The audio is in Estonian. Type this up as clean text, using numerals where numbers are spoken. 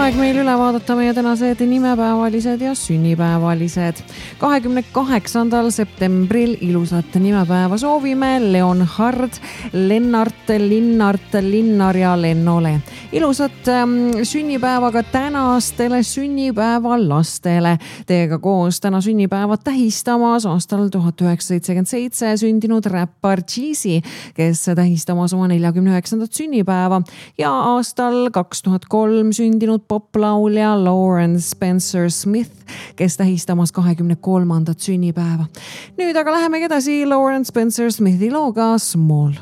aeg meil üle vaadata meie tänased nimepäevalised ja sünnipäevalised. 28. septembril ilusat nimepäeva soovime Leonhard, Lennart, Linnart, Linnar ja Lennole. Ilusat sünnipäeva ka tänastele sünnipäevalastele. Teiega koos täna sünnipäevad tähistamas aastal 1977 sündinud räppar Jeezy, kes tähistamas oma 49. sünnipäeva ja aastal 2003 sündinud poplaulja Lawrence Spencer Smith, kes tähistamas 23. sünnipäeva. Nüüd aga lähemegi edasi Lawrence Spencer Smithi looga Small.